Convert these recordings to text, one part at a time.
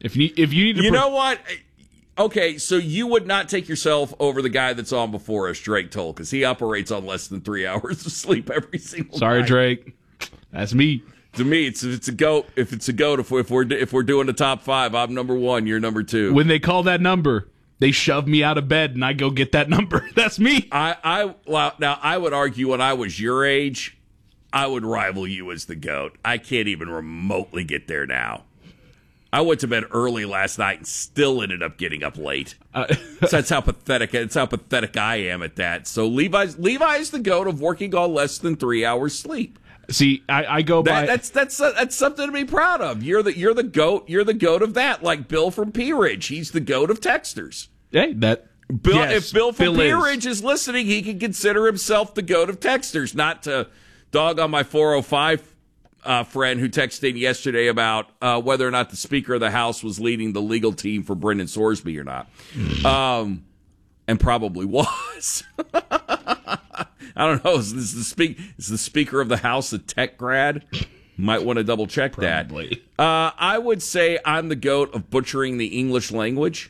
If you need to, you know what? Okay, so you would not take yourself over the guy that's on before us, Drake Toll, because he operates on less than 3 hours of sleep every single Sorry, night. Drake. That's me. To me, it's a goat. If it's a goat, if we're doing the top 5, I'm number 1. You're number 2. When they call that number, they shove me out of bed, and I go get that number. That's me. Now I would argue when I was your age, I would rival you as the GOAT. I can't even remotely get there now. I went to bed early last night and still ended up getting up late. So that's how pathetic. It's how pathetic I am at that. So Levi's the GOAT of working on less than 3 hours sleep. See, I go by that's something to be proud of. You're the GOAT. You're the GOAT of that. Like Bill from Pea Ridge, he's the GOAT of texters. Hey, that. Bill, yes, if Bill from Bill Pea Ridge is listening, he can consider himself the GOAT of texters. Not to dog on my 405 friend who texted in yesterday about whether or not the Speaker of the House was leading the legal team for Brendan Sorsby or not. And probably was. I don't know. Is the Speaker of the House a tech grad? Might want to double check Probably. that. I would say I'm the GOAT of butchering the English language.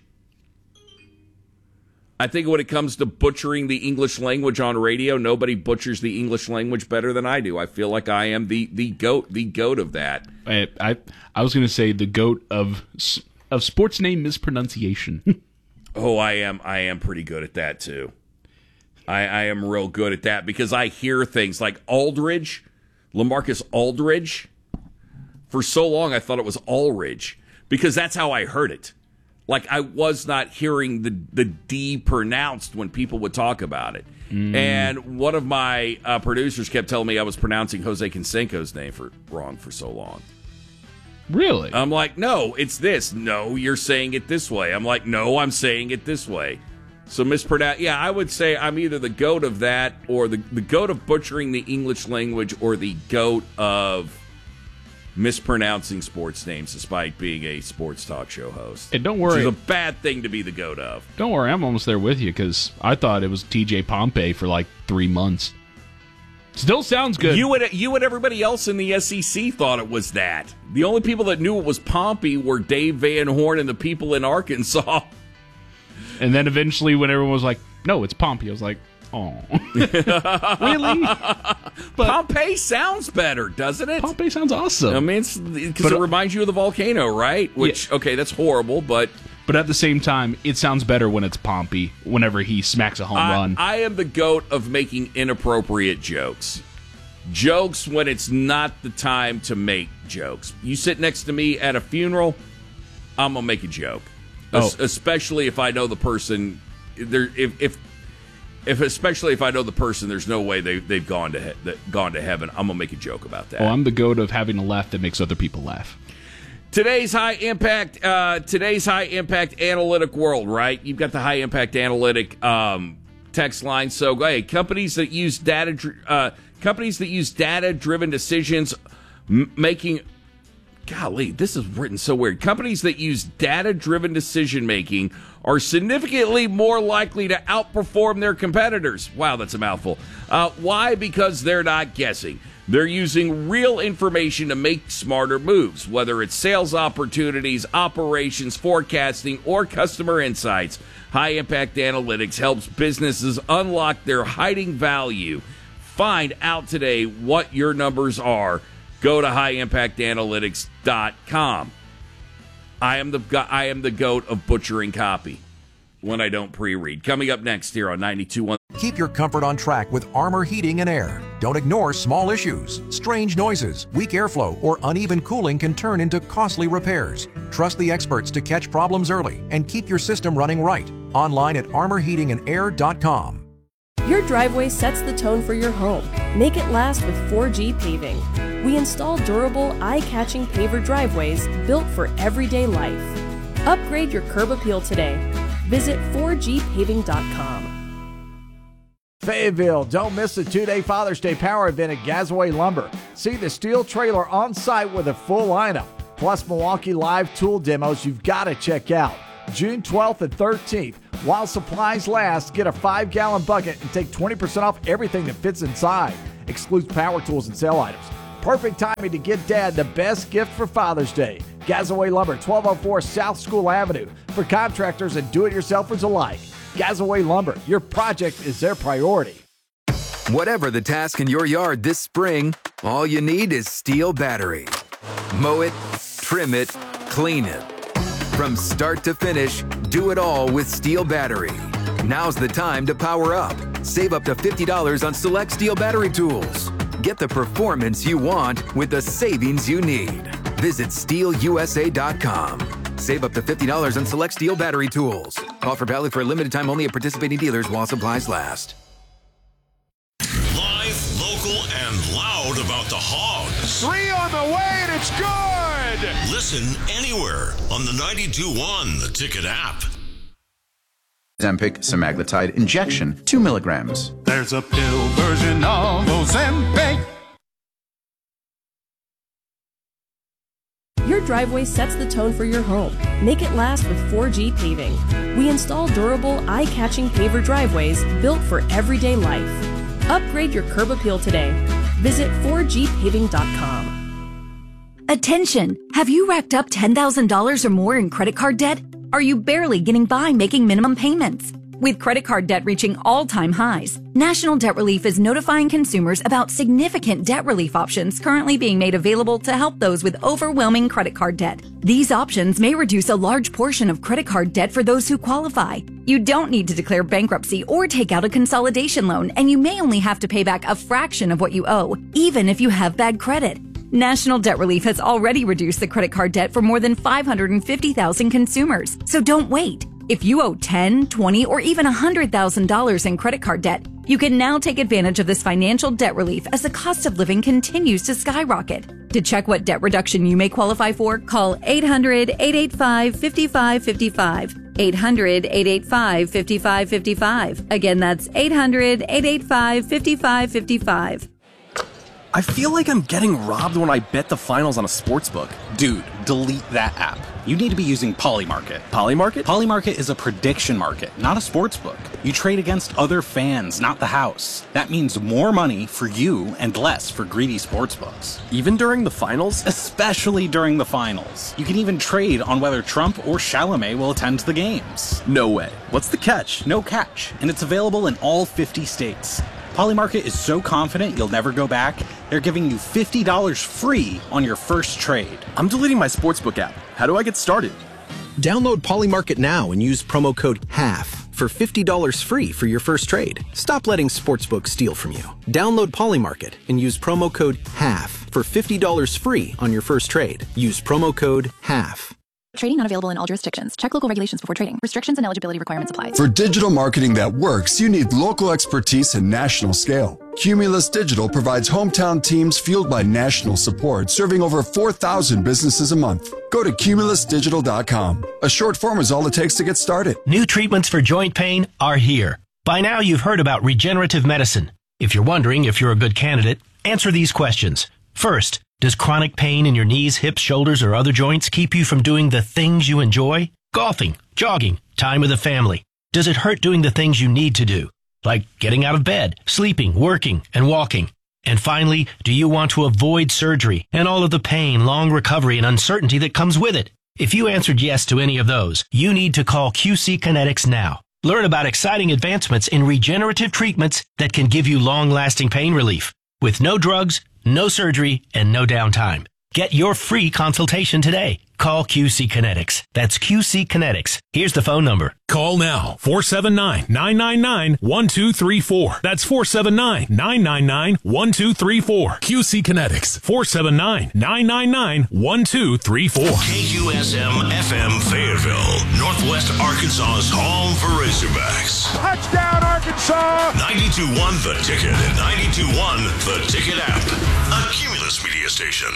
I think when it comes to butchering the English language on radio, nobody butchers the English language better than I do. I feel like I am the GOAT of that. I was going to say the GOAT of sports name mispronunciation. Oh, I am pretty good at that too. I am real good at that because I hear things like Aldridge, LaMarcus Aldridge. For so long, I thought it was Aldridge because that's how I heard it. Like I was not hearing the D pronounced when people would talk about it. And one of my producers kept telling me I was pronouncing Jose Canseco's name wrong for so long. Really? I'm like, no, it's this. No, you're saying it this way. I'm like, no, I'm saying it this way. So mispronounce. Yeah, I would say I'm either the GOAT of that or the GOAT of butchering the English language or the GOAT of mispronouncing sports names despite being a sports talk show host. And don't worry. Which is a bad thing to be the GOAT of. Don't worry, I'm almost there with you because I thought it was TJ Pompey for like 3 months. Still sounds good. You and everybody else in the SEC thought it was that. The only people that knew it was Pompey were Dave Van Horn and the people in Arkansas. And then eventually when everyone was like, no, it's Pompey, I was like, oh. Really? But Pompeii sounds better, doesn't it? Pompeii sounds awesome. I mean, because it reminds you of the volcano, right? Which, okay, that's horrible, but at the same time, it sounds better when it's Pompey, whenever he smacks a home run. I am the GOAT of making inappropriate jokes. Jokes when it's not the time to make jokes. You sit next to me at a funeral, I'm going to make a joke. Especially if I know the person. Especially if I know the person, there's no way they've gone to heaven. I'm gonna make a joke about that. Oh, I'm the GOAT of having a laugh that makes other people laugh. Today's high impact analytic world, right? You've got the high impact analytic text line. So, hey, companies that use data driven decisions making. Golly, this is written so weird. Companies that use data-driven decision-making are significantly more likely to outperform their competitors. Wow, that's a mouthful. Why? Because they're not guessing. They're using real information to make smarter moves, whether it's sales opportunities, operations, forecasting, or customer insights. High-impact analytics helps businesses unlock their hiding value. Find out today what your numbers are. Go to highimpactanalytics.com. I am the GOAT of butchering copy when I don't pre-read. Coming up next here on 92.1. Keep your comfort on track with Armor Heating and Air. Don't ignore small issues. Strange noises, weak airflow, or uneven cooling can turn into costly repairs. Trust the experts to catch problems early and keep your system running right. Online at armorheatingandair.com. Your driveway sets the tone for your home. Make it last with 4G Paving. We install durable, eye-catching paver driveways built for everyday life. Upgrade your curb appeal today. Visit 4gpaving.com. Fayetteville, don't miss the 2-day Father's Day Power Event at Gazaway Lumber. See the steel trailer on site with a full lineup, plus Milwaukee Live tool demos you've got to check out. June 12th and 13th. While supplies last, get a 5-gallon bucket and take 20% off everything that fits inside. Excludes power tools and sale items. Perfect timing to get Dad the best gift for Father's Day. Gazaway Lumber, 1204 South School Avenue, for contractors and do-it-yourselfers alike. Gazaway Lumber, your project is their priority. Whatever the task in your yard this spring, all you need is Steel Battery. Mow it, trim it, clean it. From start to finish, do it all with Steel Battery. Now's the time to power up. Save up to $50 on select Steel Battery tools. Get the performance you want with the savings you need. Visit SteelUSA.com. Save up to $50 on select Steel Battery tools. Offer valid for a limited time only at participating dealers while supplies last. Live, local, and loud about the Hogs. 3 on the way, and it's good! Listen anywhere on the 92.1 The Ticket app. Ozempic semaglutide injection, 2 milligrams. There's a pill version of Ozempic. Your driveway sets the tone for your home. Make it last with 4G Paving. We install durable, eye-catching paver driveways built for everyday life. Upgrade your curb appeal today. Visit 4gpaving.com. Attention! Have you racked up $10,000 or more in credit card debt? Are you barely getting by making minimum payments? With credit card debt reaching all-time highs, National Debt Relief is notifying consumers about significant debt relief options currently being made available to help those with overwhelming credit card debt. These options may reduce a large portion of credit card debt for those who qualify. You don't need to declare bankruptcy or take out a consolidation loan, and you may only have to pay back a fraction of what you owe, even if you have bad credit. National Debt Relief has already reduced the credit card debt for more than 550,000 consumers, so don't wait. If you owe $10,000, $20,000, or even $100,000 in credit card debt, you can now take advantage of this financial debt relief as the cost of living continues to skyrocket. To check what debt reduction you may qualify for, call 800-885-5555. 800-885-5555. Again, that's 800-885-5555. I feel like I'm getting robbed when I bet the finals on a sportsbook. Dude, delete that app. You need to be using Polymarket. Polymarket? Polymarket is a prediction market, not a sportsbook. You trade against other fans, not the house. That means more money for you and less for greedy sportsbooks. Even during the finals? Especially during the finals. You can even trade on whether Trump or Chalamet will attend the games. No way. What's the catch? No catch. And it's available in all 50 states. Polymarket is so confident you'll never go back, they're giving you $50 free on your first trade. I'm deleting my sportsbook app. How do I get started? Download Polymarket now and use promo code HALF for $50 free for your first trade. Stop letting sportsbooks steal from you. Download Polymarket and use promo code HALF for $50 free on your first trade. Use promo code HALF. Trading not available in all jurisdictions. Check local regulations before trading. Restrictions and eligibility requirements apply. For digital marketing that works, you need local expertise and national scale. Cumulus Digital provides hometown teams fueled by national support, serving over 4,000 businesses a month. Go to cumulusdigital.com. A short form is all it takes to get started. New treatments for joint pain are here. By now, you've heard about regenerative medicine. If you're wondering if you're a good candidate, answer these questions. First, does chronic pain in your knees, hips, shoulders, or other joints keep you from doing the things you enjoy? Golfing, jogging, time with the family. Does it hurt doing the things you need to do? Like getting out of bed, sleeping, working, and walking. And finally, do you want to avoid surgery and all of the pain, long recovery, and uncertainty that comes with it? If you answered yes to any of those, you need to call QC Kinetics now. Learn about exciting advancements in regenerative treatments that can give you long-lasting pain relief with no drugs, no surgery, and no downtime. Get your free consultation today. Call QC Kinetics. That's QC Kinetics. Here's the phone number. Call now. 479-999-1234. That's 479-999-1234. QC Kinetics. 479-999-1234. KQSM FM Fayetteville. Northwest Arkansas's home for Razorbacks. Touchdown, Arkansas! 92.1 The Ticket and 92.1 The Ticket app. A Cumulus media station.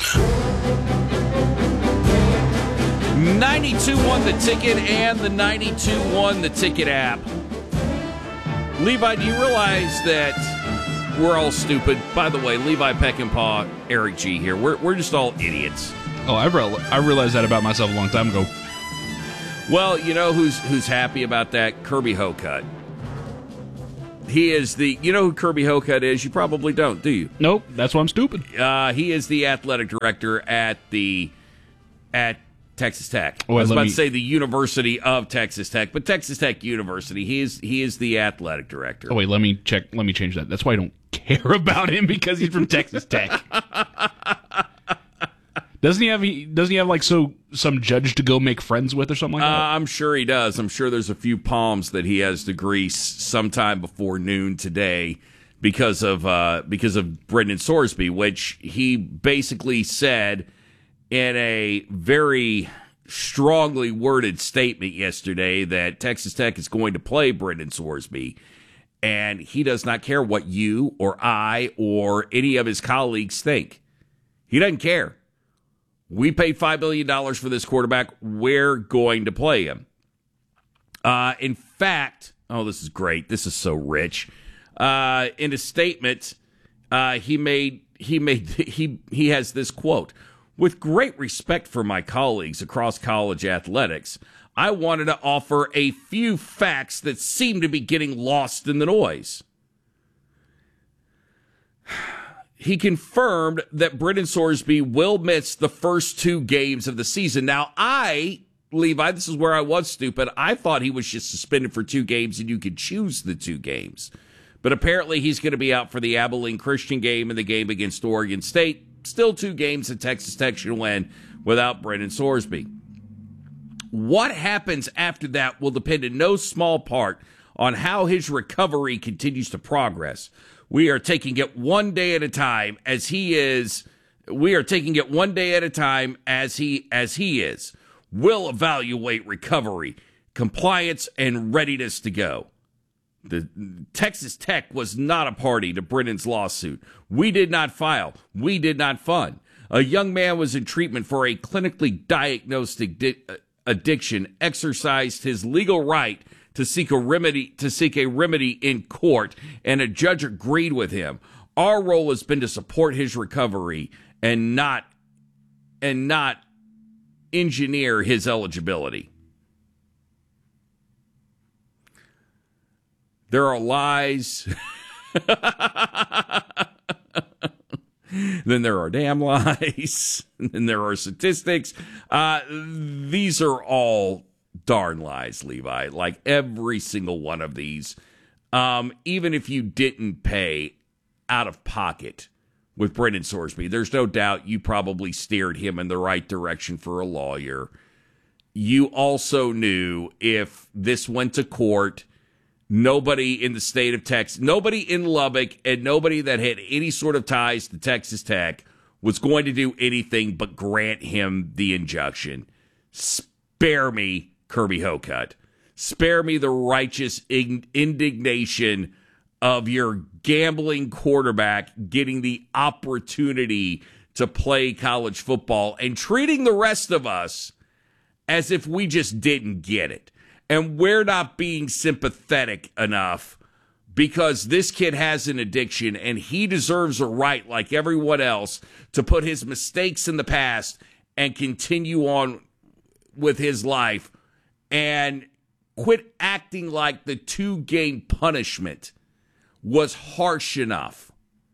92.1 The Ticket and the 92.1 The Ticket app. Levi, do you realize that we're all stupid? By the way, Levi Peckinpah, Eric G here. We're just all idiots. Oh, I realized that about myself a long time ago. Well, you know who's happy about that? Kirby Hocutt. He is you know who Kirby Hocutt is? You probably don't, do you? Nope, that's why I'm stupid. He is the athletic director at Texas Tech. Oh, I was about to say the University of Texas Tech, but Texas Tech University. He is the athletic director. Oh wait, let me check. Let me change that. That's why I don't care about him, because he's from Texas Tech. Doesn't he have like some judge to go make friends with or something like that? I'm sure he does. I'm sure there's a few palms that he has to grease sometime before noon today because of Brendan Sorsby, which he basically said in a very strongly worded statement yesterday that Texas Tech is going to play Brendan Sorsby, and he does not care what you or I or any of his colleagues think. He doesn't care. We paid $5 billion for this quarterback. We're going to play him. In fact, this is great. This is so rich. In a statement, he has this quote: "With great respect for my colleagues across college athletics, I wanted to offer a few facts that seem to be getting lost in the noise." He confirmed that Brendan Sorsby will miss the first 2 games of the season. Now, Levi, this is where I was stupid. I thought he was just suspended for 2 games and you could choose the 2 games. But apparently he's going to be out for the Abilene Christian game and the game against Oregon State. Still 2 games that Texas Tech should win without Brendan Sorsby. What happens after that will depend in no small part on how his recovery continues to progress. We are taking it one day at a time as he is. We'll evaluate recovery, compliance, and readiness to go. The Texas Tech was not a party to Brendan's lawsuit. We did not file. We did not fund. A young man was in treatment for a clinically diagnosed addiction, exercised his legal right to seek a remedy in court, and a judge agreed with him. Our role has been to support his recovery and not engineer his eligibility. There are lies. Then there are damn lies. And then there are statistics. These are all darn lies, Levi. Like every single one of these. Even if you didn't pay out of pocket with Brendan Sorsby, there's no doubt you probably steered him in the right direction for a lawyer. You also knew if this went to court, nobody in the state of Texas, nobody in Lubbock, and nobody that had any sort of ties to Texas Tech was going to do anything but grant him the injunction. Spare me, Kirby Hocutt. Spare me the righteous indignation of your gambling quarterback getting the opportunity to play college football and treating the rest of us as if we just didn't get it. And we're not being sympathetic enough because this kid has an addiction and he deserves a right, like everyone else, to put his mistakes in the past and continue on with his life and quit acting like the 2-game punishment was harsh enough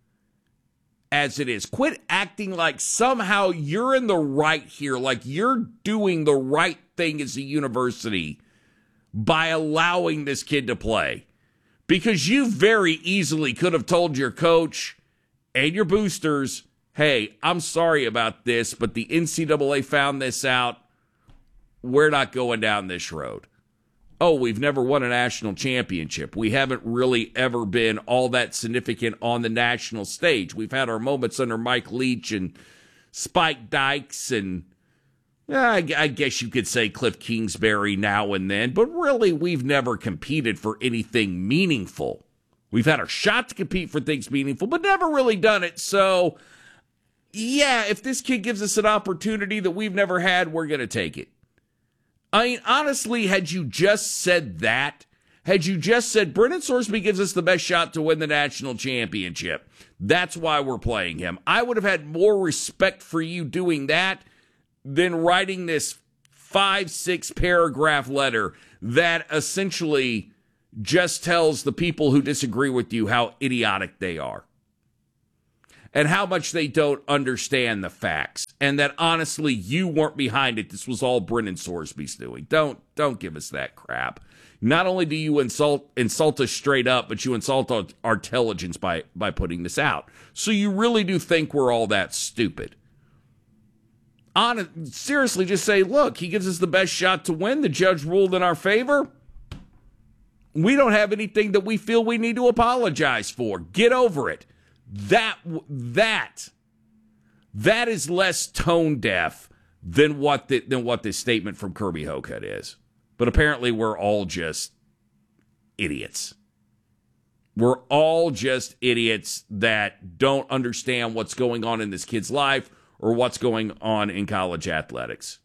as it is. Quit acting like somehow you're in the right here, like you're doing the right thing as a university by allowing this kid to play. Because you very easily could have told your coach and your boosters, hey, I'm sorry about this, but the NCAA found this out. We're not going down this road. Oh, we've never won a national championship. We haven't really ever been all that significant on the national stage. We've had our moments under Mike Leach and Spike Dykes and I guess you could say Cliff Kingsbury now and then, but really we've never competed for anything meaningful. We've had our shot to compete for things meaningful, but never really done it. So, yeah, if this kid gives us an opportunity that we've never had, we're going to take it. I mean, honestly, had you just said that, had you just said Brendan Sorsby gives us the best shot to win the national championship, that's why we're playing him, I would have had more respect for you doing that than writing this 5-6 paragraph letter that essentially just tells the people who disagree with you how idiotic they are and how much they don't understand the facts. and that honestly you weren't behind it. This was all Brennan Sorsby's doing. Don't give us that crap. Not only do you insult us straight up, but you insult our intelligence by putting this out. So you really do think we're all that stupid. Seriously, just say, look, he gives us the best shot to win. The judge ruled in our favor. We don't have anything that we feel we need to apologize for. Get over it. That is less tone deaf than what this statement from Kirby Hocutt is. But apparently we're all just idiots. We're all just idiots that don't understand what's going on in this kid's life or what's going on in college athletics.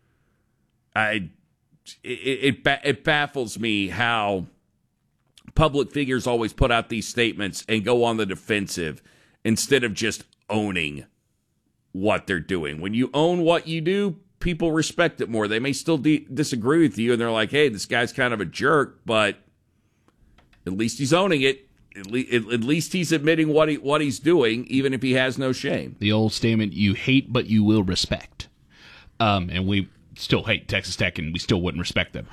It baffles me how public figures always put out these statements and go on the defensive instead of just owning what they're doing. When you own what you do, people respect it more. They may still disagree with you, and they're like, hey, this guy's kind of a jerk, but at least he's owning it. At least he's admitting what he's doing, even if he has no shame. The old statement, you hate, but you will respect. And we still hate Texas Tech, and we still wouldn't respect them.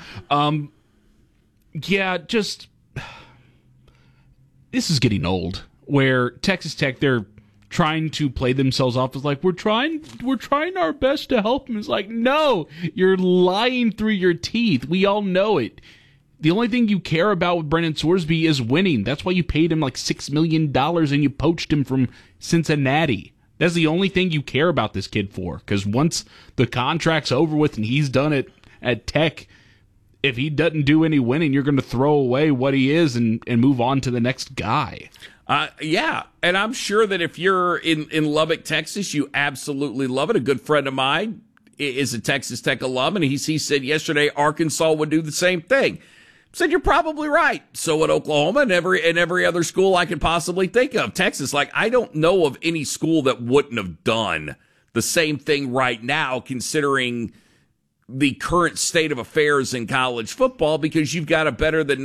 This is getting old, where Texas Tech, they're trying to play themselves off as like, we're trying our best to help them. It's like, no, you're lying through your teeth. We all know it. The only thing you care about with Brennan Sorsby is winning. That's why you paid him like $6 million and you poached him from Cincinnati. That's the only thing you care about this kid for. Because once the contract's over with and he's done it at Tech, if he doesn't do any winning, you're going to throw away what he is and move on to the next guy. Yeah, and I'm sure that if you're in Lubbock, Texas, you absolutely love it. A good friend of mine is a Texas Tech alum, and he said yesterday Arkansas would do the same thing. Said, you're probably right. So would Oklahoma and every other school I could possibly think of. Texas, like, I don't know of any school that wouldn't have done the same thing right now, considering the current state of affairs in college football, because you've got a better than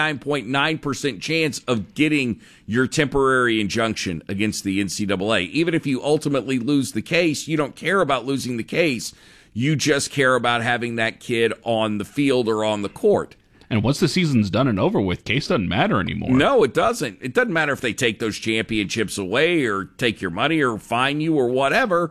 99.9% chance of getting your temporary injunction against the NCAA. Even if you ultimately lose the case, you don't care about losing the case. You just care about having that kid on the field or on the court. And once the season's done and over with, case doesn't matter anymore. No, it doesn't. It doesn't matter if they take those championships away or take your money or fine you or whatever,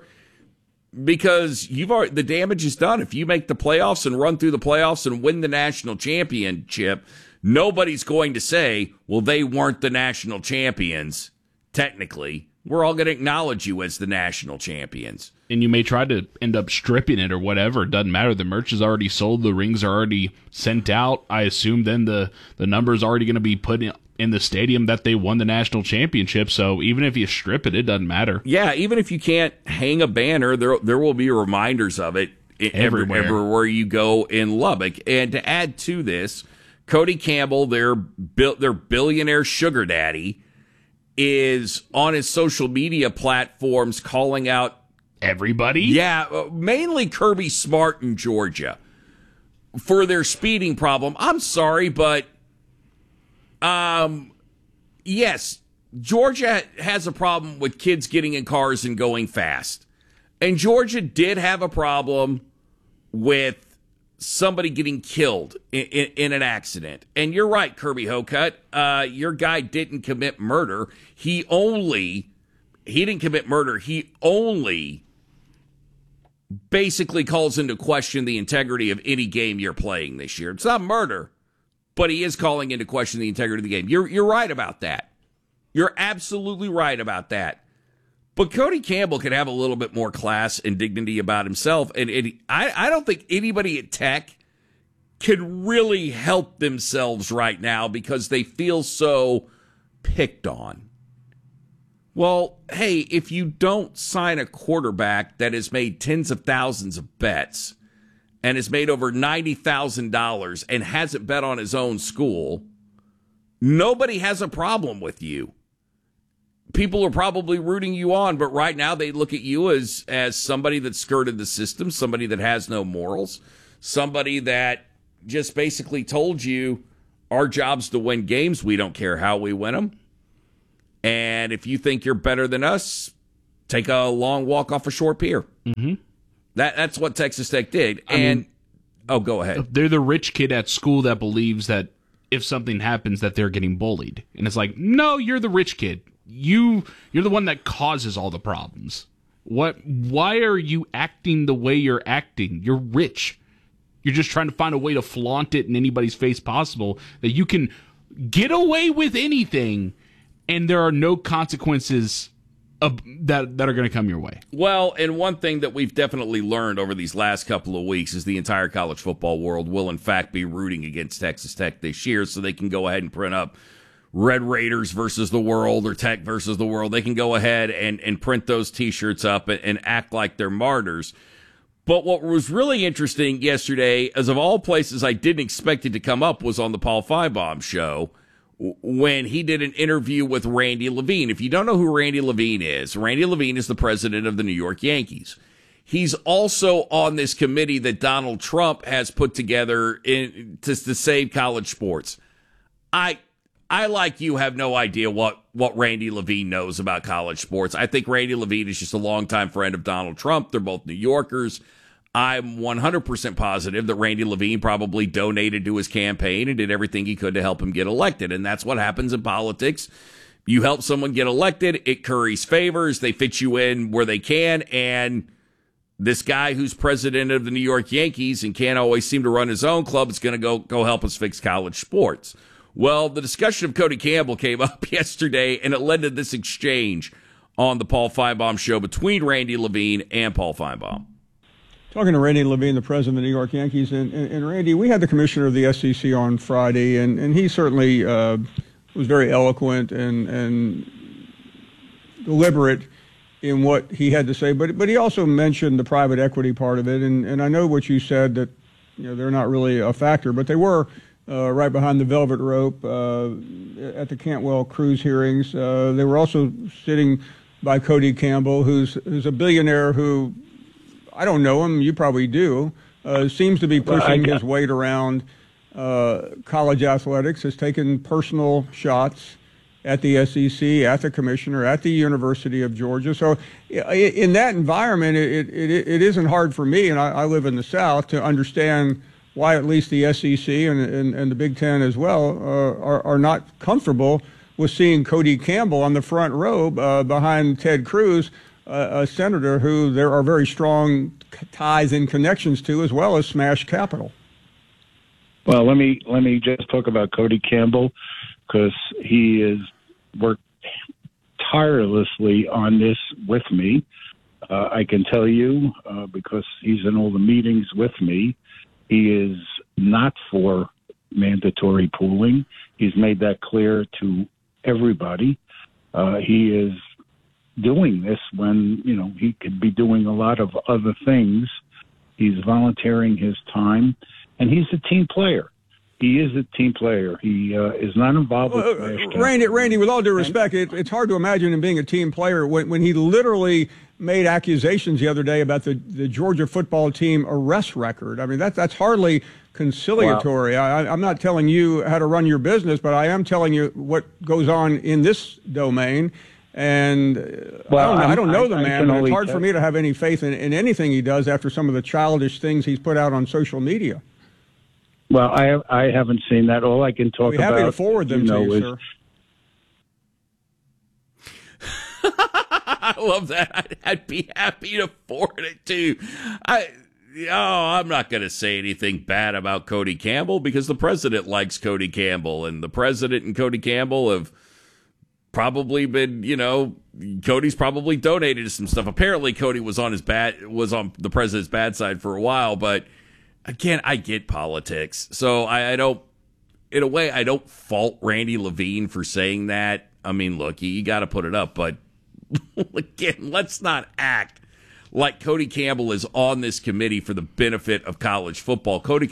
because the damage is done. If you make the playoffs and run through the playoffs and win the national championship, nobody's going to say, well, they weren't the national champions. Technically, we're all going to acknowledge you as the national champions. And you may try to end up stripping it or whatever. It doesn't matter. The merch is already sold. The rings are already sent out. I assume then the number is already going to be put in the stadium that they won the national championship. So even if you strip it, it doesn't matter. Yeah, even if you can't hang a banner, there will be reminders of it everywhere you go in Lubbock. And to add to this, Cody Campbell, their billionaire sugar daddy, is on his social media platforms calling out everybody? Yeah, mainly Kirby Smart in Georgia for their speeding problem. I'm sorry, but yes, Georgia has a problem with kids getting in cars and going fast. And Georgia did have a problem with somebody getting killed in an accident. And you're right, Kirby Hocutt. Your guy didn't commit murder. He didn't commit murder. He only basically calls into question the integrity of any game you're playing this year. It's not murder, but he is calling into question the integrity of the game. You're right about that. You're absolutely right about that. But Cody Campbell could have a little bit more class and dignity about himself. And I don't think anybody at Tech can really help themselves right now because they feel so picked on. Well, hey, if you don't sign a quarterback that has made tens of thousands of bets and has made over $90,000 and hasn't bet on his own school, nobody has a problem with you. People are probably rooting you on, but right now they look at you as somebody that skirted the system, somebody that has no morals, somebody that just basically told you our job's to win games. We don't care how we win them. And if you think you're better than us, take a long walk off a short pier. Mm-hmm. That's what Texas Tech did. Go ahead. They're the rich kid at school that believes that if something happens that they're getting bullied. And it's like, no, you're the rich kid. You're the one that causes all the problems. Why are you acting the way you're acting? You're rich. You're just trying to find a way to flaunt it in anybody's face possible, that you can get away with anything and there are no consequences that are going to come your way. Well, and one thing that we've definitely learned over these last couple of weeks is the entire college football world will, in fact, be rooting against Texas Tech this year, so they can go ahead and print up Red Raiders versus the world or Tech versus the world. They can go ahead and print those T-shirts up and act like they're martyrs. But what was really interesting yesterday, as of all places I didn't expect it to come up, was on the Paul Finebaum show, when he did an interview with Randy Levine. If you don't know who Randy Levine is the president of the New York Yankees. He's also on this committee that Donald Trump has put together to save college sports. I, like you, have no idea what Randy Levine knows about college sports. I think Randy Levine is just a longtime friend of Donald Trump. They're both New Yorkers. I'm 100% positive that Randy Levine probably donated to his campaign and did everything he could to help him get elected. And that's what happens in politics. You help someone get elected, it curries favors, they fit you in where they can, and this guy who's president of the New York Yankees and can't always seem to run his own club is going to go help us fix college sports. Well, the discussion of Cody Campbell came up yesterday, and it led to this exchange on the Paul Finebaum show between Randy Levine and Paul Finebaum. Talking to Randy Levine, the president of the New York Yankees, and Randy, we had the commissioner of the SEC on Friday, and he certainly was very eloquent and deliberate in what he had to say, but he also mentioned the private equity part of it, and I know what you said, that they're not really a factor, but they were right behind the velvet rope at the Cantwell Cruz hearings. They were also sitting by Cody Campbell, who's a billionaire who, I don't know him, you probably do, seems to be pushing his weight around college athletics, has taken personal shots at the SEC, at the commissioner, at the University of Georgia. So in that environment, it isn't hard for me, and I live in the South, to understand why at least the SEC and the Big Ten as well are not comfortable with seeing Cody Campbell on the front row behind Ted Cruz, a senator who there are very strong ties and connections to, as well as Smash Capital. Well, let me just talk about Cody Campbell, because he has worked tirelessly on this with me. I can tell you, because he's in all the meetings with me, he is not for mandatory pooling. He's made that clear to everybody. He is doing this when, he could be doing a lot of other things. He's volunteering his time, and he's a team player. He is a team player. He is not involved with Randy, with all due respect, it's hard to imagine him being a team player when he literally made accusations the other day about the Georgia football team arrest record. I mean, that's hardly conciliatory. Well, I'm not telling you how to run your business, but I am telling you what goes on in this domain. And I don't know the man, but it's hard for me to have any faith in anything he does after some of the childish things he's put out on social media. Well, I haven't seen that. All I can talk about. I'd be happy to forward them to you, sir. I love that. I'd be happy to forward it to you. I'm not going to say anything bad about Cody Campbell, because the president likes Cody Campbell, and the president and Cody Campbell have probably been, Cody's probably donated some stuff. Apparently Cody was on the president's bad side for a while, but again, I get politics. So I don't fault Randy Levine for saying that. I mean, look, you got to put it up, but again, let's not act like Cody Campbell is on this committee for the benefit of college football. Cody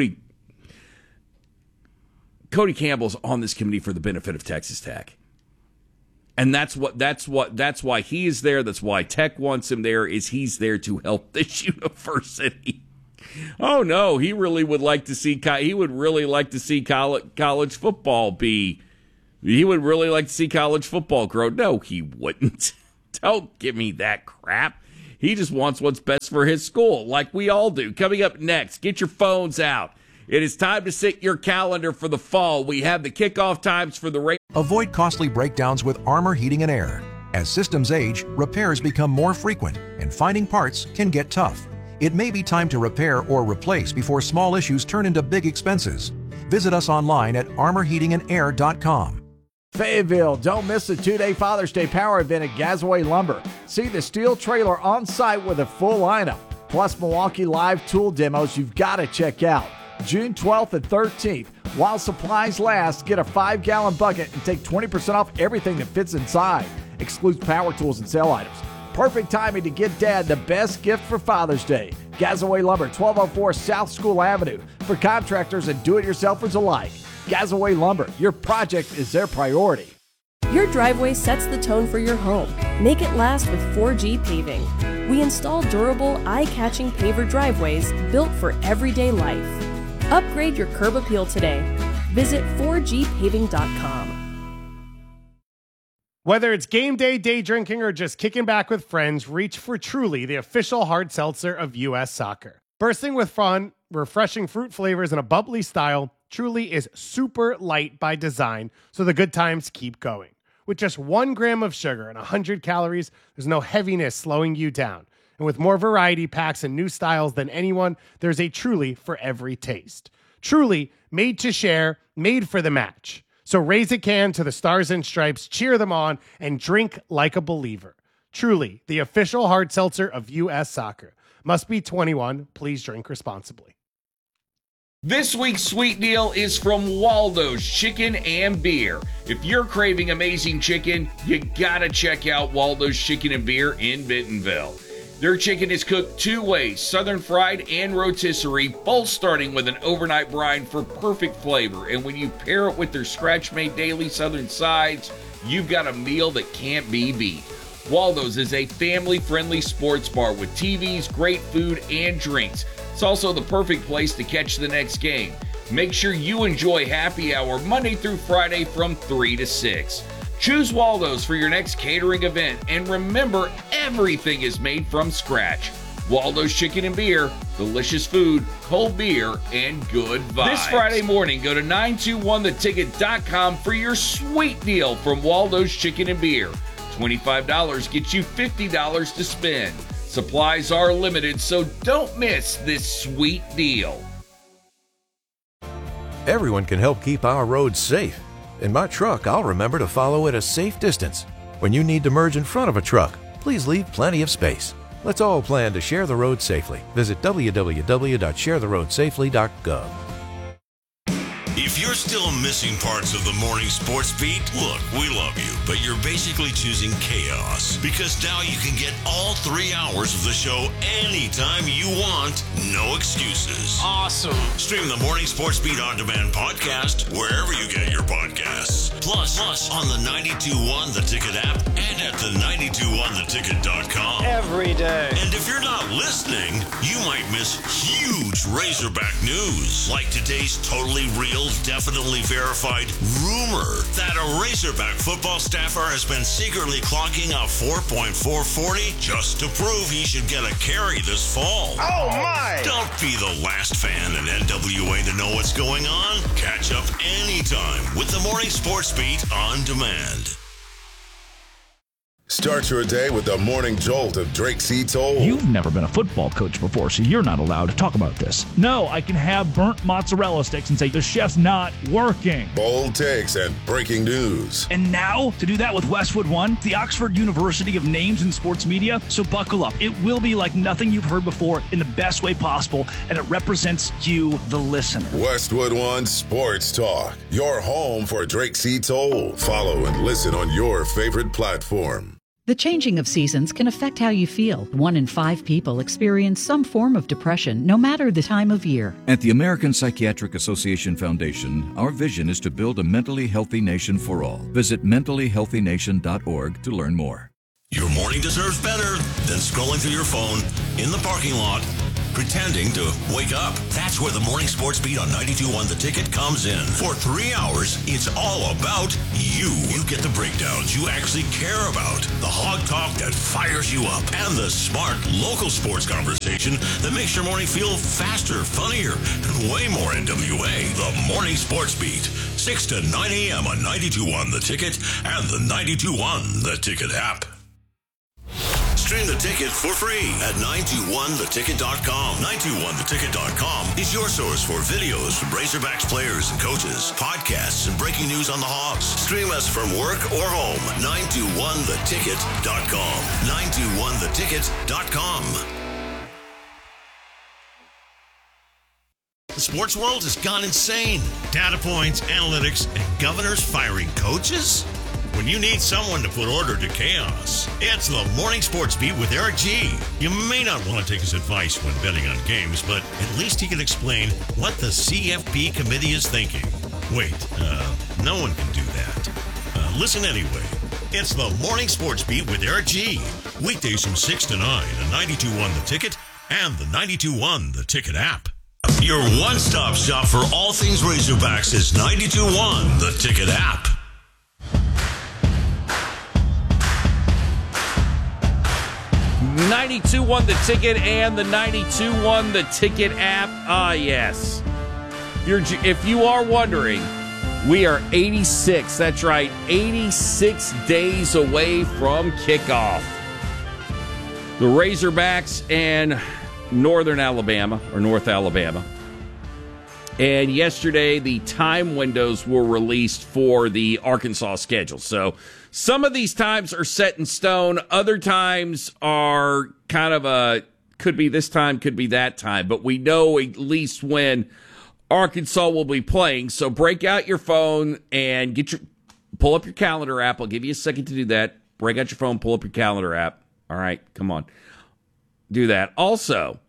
Campbell's on this committee for the benefit of Texas Tech. And that's why he is there. That's why Tech wants him there, is he's there to help this university. Oh no, he really would like to see college football be. He would really like to see college football grow. No, he wouldn't. Don't give me that crap. He just wants what's best for his school, like we all do. Coming up next, get your phones out. It is time to set your calendar for the fall. We have the kickoff times for the race. Avoid costly breakdowns with Armor Heating and Air. As systems age, repairs become more frequent, and finding parts can get tough. It may be time to repair or replace before small issues turn into big expenses. Visit us online at armorheatingandair.com. Fayetteville, don't miss the 2-day Father's Day Power event at Gazaway Lumber. See the steel trailer on site with a full lineup, plus Milwaukee live tool demos you've got to check out. June 12th and 13th. While supplies last, get a 5-gallon bucket and take 20% off everything that fits inside. Excludes power tools and sale items. Perfect timing to get Dad the best gift for Father's Day. Gazaway Lumber, 1204 South School Avenue. For contractors and do-it-yourselfers alike. Gazaway Lumber, your project is their priority. Your driveway sets the tone for your home. Make it last with 4G Paving. We install durable, eye-catching paver driveways built for everyday life. Upgrade your curb appeal today. Visit 4gpaving.com. Whether it's game day, day drinking, or just kicking back with friends, reach for Truly, the official hard seltzer of U.S. Soccer. Bursting with fun, refreshing fruit flavors, and a bubbly style, Truly is super light by design, so the good times keep going. With just 1 gram of sugar and 100 calories, there's no heaviness slowing you down. And with more variety packs and new styles than anyone, there's a Truly for every taste. Truly, made to share, made for the match. So raise a can to the Stars and Stripes, cheer them on, and drink like a believer. Truly, the official hard seltzer of U.S. Soccer. Must be 21. Please drink responsibly. This week's sweet deal is from Waldo's Chicken and Beer. If you're craving amazing chicken, you gotta check out Waldo's Chicken and Beer in Bentonville. Their chicken is cooked 2 ways, southern fried and rotisserie, both starting with an overnight brine for perfect flavor. And when you pair it with their scratch-made daily southern sides, you've got a meal that can't be beat. Waldo's is a family-friendly sports bar with TVs, great food, and drinks. It's also the perfect place to catch the next game. Make sure you enjoy happy hour Monday through Friday from 3 to 6. Choose Waldo's for your next catering event, and remember, everything is made from scratch. Waldo's Chicken and Beer, delicious food, cold beer, and good vibes. This Friday morning, go to 921theticket.com for your sweet deal from Waldo's Chicken and Beer. $25 gets you $50 to spend. Supplies are limited, so don't miss this sweet deal. Everyone can help keep our roads safe. In my truck, I'll remember to follow at a safe distance. When you need to merge in front of a truck, please leave plenty of space. Let's all plan to share the road safely. Visit www.sharetheroadsafely.gov. If you're still missing parts of the morning sports beat, look, we love you, but you're basically choosing chaos, because now you can get all 3 hours of the show anytime you want, no excuses. Awesome. Stream the Morning Sports Beat On Demand podcast wherever you get your podcasts. Plus on the 92.1 The Ticket app and at the 92ontheticket.com. Every day. And if you're not listening, you might miss huge Razorback news, like today's totally real, definitely verified rumor that a Razorback football staffer has been secretly clocking a 4.440 just to prove he should get a carry this fall. Oh my! Don't be the last fan in NWA to know what's going on. Catch up anytime with the Morning Sports Beat On Demand. Start your day with the Morning Jolt of Drake C. Toll. You've never been a football coach before, so you're not allowed to talk about this. No, I can have burnt mozzarella sticks and say the chef's not working. Bold takes and breaking news. And now, to do that with Westwood One, the Oxford University of Names in Sports Media. So buckle up. It will be like nothing you've heard before in the best way possible, and it represents you, the listener. Westwood One Sports Talk, your home for Drake C. Toll. Follow and listen on your favorite platform. The changing of seasons can affect how you feel. 1 in 5 people experience some form of depression, no matter the time of year. At the American Psychiatric Association Foundation, our vision is to build a mentally healthy nation for all. Visit mentallyhealthynation.org to learn more. Your morning deserves better than scrolling through your phone in the parking lot, pretending to wake up. That's where the Morning Sports Beat on 92.1 The Ticket comes in. For 3 hours, it's all about you. You get the breakdowns you actually care about, the hog talk that fires you up, and the smart local sports conversation that makes your morning feel faster, funnier, and way more NWA. The Morning Sports Beat, 6 to 9 a.m. on 92.1 The Ticket and the 92.1 The Ticket app. Stream The Ticket for free at 921theticket.com. 921theticket.com is your source for videos from Razorbacks players and coaches, podcasts, and breaking news on the Hogs. Stream us from work or home. 921theticket.com. 921theticket.com. The sports world has gone insane. Data points, analytics, and governors firing coaches? When you need someone to put order to chaos, it's the Morning Sports Beat with Eric G. You may not want to take his advice when betting on games, but at least he can explain what the CFP committee is thinking. Wait, no one can do that. Listen anyway. It's the Morning Sports Beat with Eric G. Weekdays from 6 to 9 on 92.1 The Ticket and the 92.1 The Ticket app. Your one-stop shop for all things Razorbacks is 92.1 The Ticket app. 92.1 The Ticket and the 92.1 The Ticket app. Ah, yes. If you are wondering, we are 86, that's right, 86 days away from kickoff. The Razorbacks and North Alabama. And yesterday, the time windows were released for the Arkansas schedule. So some of these times are set in stone. Other times are kind of could be this time, could be that time. But we know at least when Arkansas will be playing. So break out your phone and pull up your calendar app. I'll give you a second to do that. Break out your phone, pull up your calendar app. All right, come on. Do that. Also,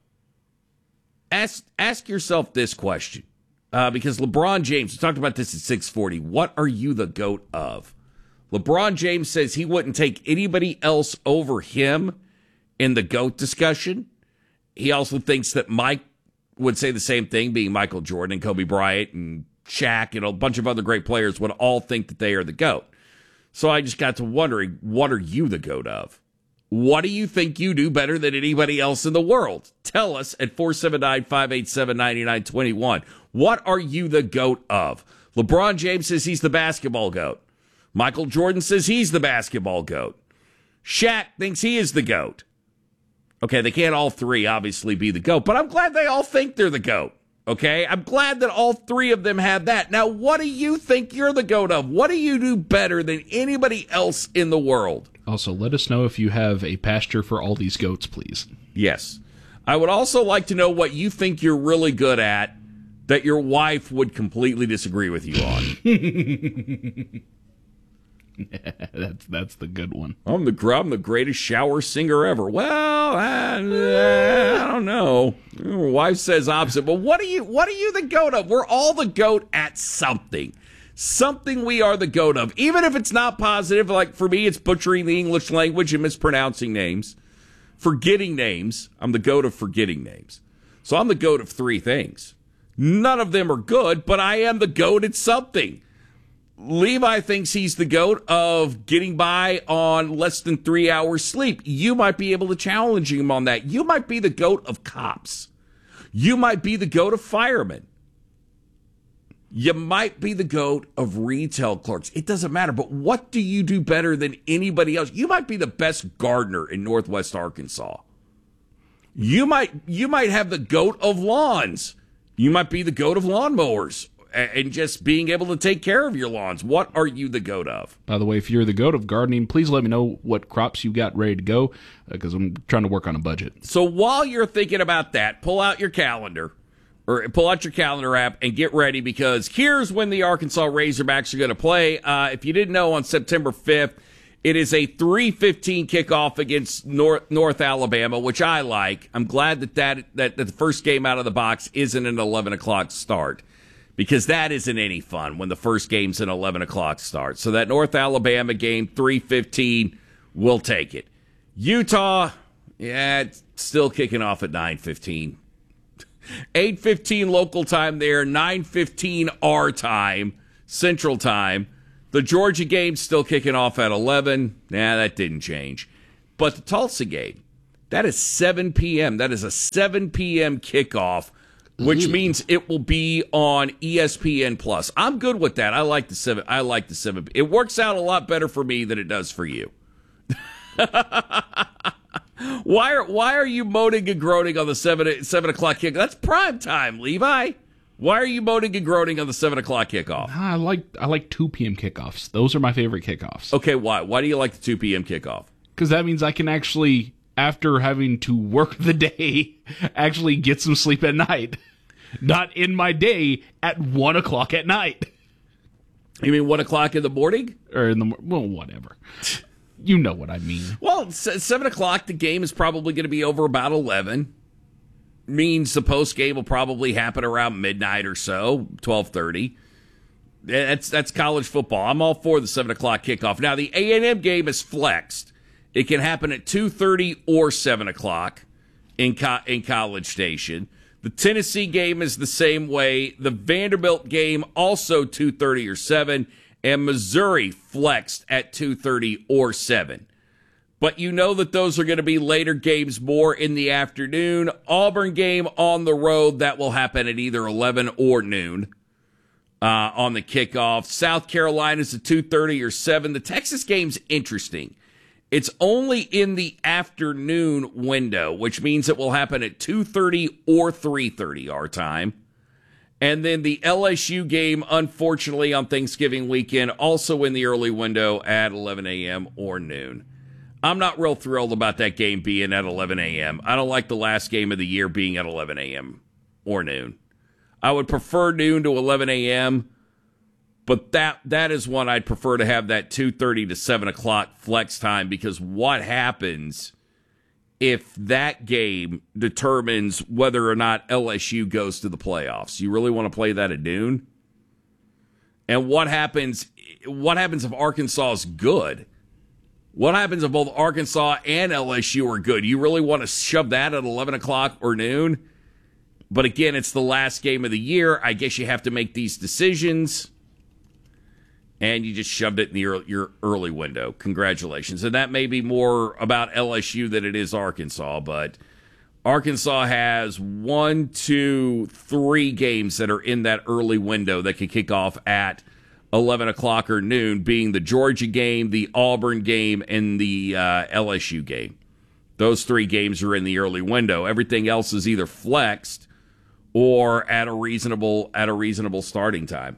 ask yourself this question. Because LeBron James, we talked about this at 640. What are you the GOAT of? LeBron James says he wouldn't take anybody else over him in the GOAT discussion. He also thinks that Mike would say the same thing, being Michael Jordan and Kobe Bryant and Shaq and a bunch of other great players would all think that they are the GOAT. So I just got to wondering, what are you the GOAT of? What do you think you do better than anybody else in the world? Tell us at 479-587-9921. What are you the GOAT of? LeBron James says he's the basketball GOAT. Michael Jordan says he's the basketball GOAT. Shaq thinks he is the GOAT. Okay, they can't all three obviously be the GOAT, but I'm glad they all think they're the GOAT. Okay, I'm glad that all three of them have that. Now, what do you think you're the GOAT of? What do you do better than anybody else in the world? Also, let us know if you have a pasture for all these goats, please. Yes. I would also like to know what you think you're really good at that your wife would completely disagree with you on. That's the good one. I'm the greatest shower singer ever. Well, I don't know. My wife says opposite. But what are you the GOAT of? We're all the GOAT at something. Something we are the GOAT of. Even if it's not positive, like for me, it's butchering the English language and mispronouncing names. Forgetting names. I'm the GOAT of forgetting names. So I'm the GOAT of three things. None of them are good, but I am the GOAT at something. Levi thinks he's the GOAT of getting by on less than 3 hours sleep. You might be able to challenge him on that. You might be the GOAT of cops. You might be the GOAT of firemen. You might be the GOAT of retail clerks. It doesn't matter, but what do you do better than anybody else? You might be the best gardener in Northwest Arkansas. You might have the GOAT of lawns. You might be the GOAT of lawnmowers and just being able to take care of your lawns. What are you the GOAT of? By the way, if you're the GOAT of gardening, please let me know what crops you got ready to go, because I'm trying to work on a budget. So while you're thinking about that, pull out your calendar app and get ready, because here's when the Arkansas Razorbacks are going to play. If you didn't know, on September 5th, it is a 3:15 kickoff against North Alabama, which I like. I'm glad that the first game out of the box isn't an 11 o'clock start, because that isn't any fun when the first game's an 11 o'clock start. So that North Alabama game, 3:15, we'll take it. Utah, yeah, it's still kicking off at 9:15. 8:15 local time there, 9:15 our time, Central Time. The Georgia game's still kicking off at 11. Nah, that didn't change. But the Tulsa game, that is 7 p.m. That is a 7 p.m. kickoff, which means it will be on ESPN Plus. I'm good with that. I like the 7. It works out a lot better for me than it does for you. Why are you moaning and groaning on the 7 o'clock kick? That's prime time, Levi. Why are you moaning and groaning on the 7 o'clock kickoff? I like 2 p.m. kickoffs. Those are my favorite kickoffs. Okay, why? Why do you like the 2 p.m. kickoff? Because that means I can actually, after having to work the day, actually get some sleep at night. Not in my day at 1 o'clock at night. You mean 1 o'clock in the morning? Or in the well, whatever. You know what I mean. Well, 7 o'clock, the game is probably going to be over about 11. Means the post game will probably happen around midnight or so, 12:30. That's college football. I'm all for the 7 o'clock kickoff. Now, the A&M game is flexed. It can happen at 2:30 or 7 o'clock in College Station. The Tennessee game is the same way. The Vanderbilt game also 2:30 or 7. And Missouri flexed at 2:30 or 7. But you know that those are going to be later games, more in the afternoon. Auburn game on the road, that will happen at either 11 or noon on the kickoff. South Carolina's at 2:30 or 7. The Texas game's interesting. It's only in the afternoon window, which means it will happen at 2:30 or 3:30 our time. And then the LSU game, unfortunately, on Thanksgiving weekend, also in the early window at 11 a.m. or noon. I'm not real thrilled about that game being at 11 a.m. I don't like the last game of the year being at 11 a.m. or noon. I would prefer noon to 11 a.m., but that is one I'd prefer to have that 2:30 to 7 o'clock flex time, because what happens if that game determines whether or not LSU goes to the playoffs? You really want to play that at noon? And what happens if Arkansas is good? What happens if both Arkansas and LSU are good? You really want to shove that at 11 o'clock or noon? But again, it's the last game of the year. I guess you have to make these decisions. And you just shoved it in your early window. Congratulations. And that may be more about LSU than it is Arkansas. But Arkansas has 1, 2, 3 games that are in that early window that can kick off at 11 o'clock or noon, being the Georgia game, the Auburn game, and the LSU game. Those 3 games are in the early window. Everything else is either flexed or at a reasonable starting time.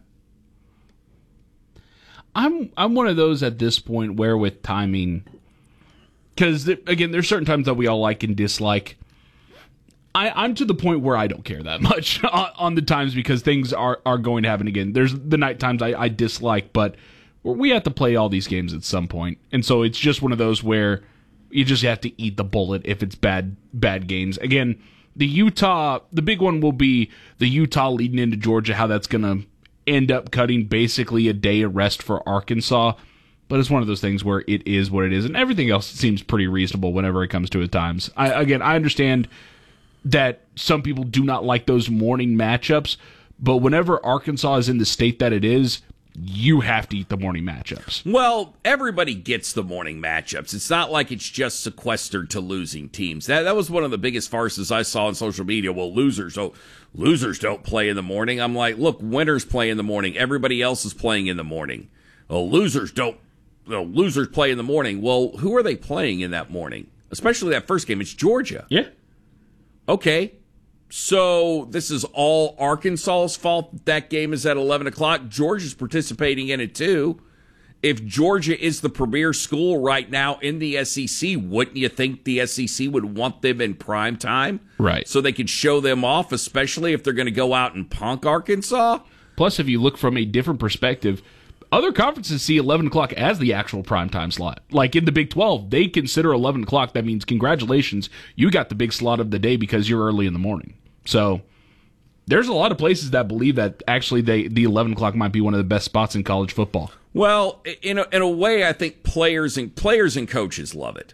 I'm one of those at this point where with timing, because again, there's certain times that we all like and dislike. I'm to the point where I don't care that much on the times, because things are going to happen again. There's the night times I dislike, but we have to play all these games at some point. And so it's just one of those where you just have to eat the bullet if it's bad games. Again, the big one will be the Utah leading into Georgia, how that's going to end up cutting basically a day of rest for Arkansas. But it's one of those things where it is what it is, and everything else seems pretty reasonable whenever it comes to its times. I understand that some people do not like those morning matchups, but whenever Arkansas is in the state that it is, you have to eat the morning matchups. Well, everybody gets the morning matchups. It's not like it's just sequestered to losing teams. That was one of the biggest farces I saw on social media. Well, losers don't play in the morning. I'm like, look, winners play in the morning. Everybody else is playing in the morning. Well, losers play in the morning. Well, who are they playing in that morning? Especially that first game. It's Georgia. Yeah. Okay, so this is all Arkansas's fault that game is at 11 o'clock. Georgia's participating in it too. If Georgia is the premier school right now in the SEC, wouldn't you think the SEC would want them in prime time? Right. So they could show them off, especially if they're going to go out and punk Arkansas? Plus, if you look from a different perspective, other conferences see 11 o'clock as the actual primetime slot. Like in the Big 12, they consider 11 o'clock. That means congratulations, you got the big slot of the day because you're early in the morning. So there's a lot of places that believe that actually the 11 o'clock might be one of the best spots in college football. Well, in a way, I think players and coaches love it.